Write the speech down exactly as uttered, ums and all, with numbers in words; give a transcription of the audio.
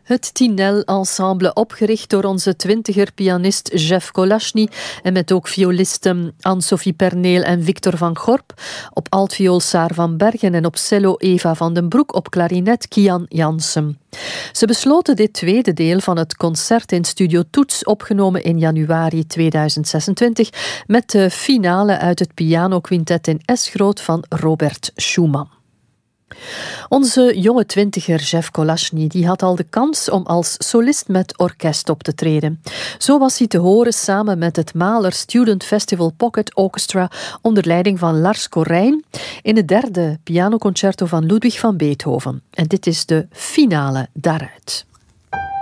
Het Tinel-ensemble, opgericht door onze twintiger pianist Jeff Kolashny en met ook violisten Anne-Sophie Perneel en Victor van Gorp, op altviool Saar van Bergen en op cello Eva van den Broek, op klarinet Kian Jansen. Ze besloten dit tweede deel van het concert in Studio Toets, opgenomen in januari tweeduizend zesentwintig, met de finale uit het pianoquintet in S-groot van Robert Schumann. Onze jonge twintiger Jeff Kolashny die had al de kans om als solist met orkest op te treden. Zo was hij te horen samen met het Mahler Student Festival Pocket Orchestra onder leiding van Lars Korijn in het derde pianoconcerto van Ludwig van Beethoven. En dit is de finale daaruit.